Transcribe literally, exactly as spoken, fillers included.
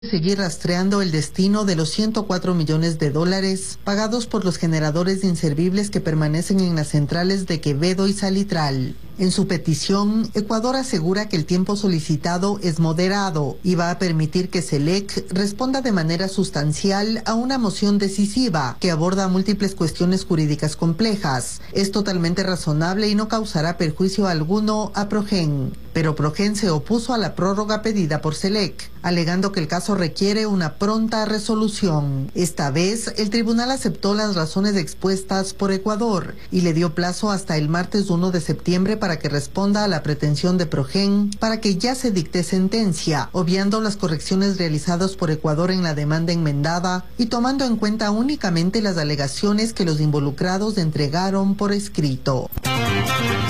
seguir rastreando el destino de los ciento cuatro millones de dólares pagados por los generadores de inservibles que permanecen en las centrales de Quevedo y Salitral. En su petición, Ecuador asegura que el tiempo solicitado es moderado y va a permitir que SELEC responda de manera sustancial a una moción decisiva que aborda múltiples cuestiones jurídicas complejas. Es totalmente razonable y no causará perjuicio alguno a Progen. Pero Progen se opuso a la prórroga pedida por SELEC, alegando que el caso requiere una pronta resolución. Esta vez, el tribunal aceptó las razones expuestas por Ecuador y le dio plazo hasta el martes uno de septiembre para que responda a la pretensión de Progen para que ya se dicte sentencia, obviando las correcciones realizadas por Ecuador en la demanda enmendada y tomando en cuenta únicamente las alegaciones que los involucrados entregaron por escrito.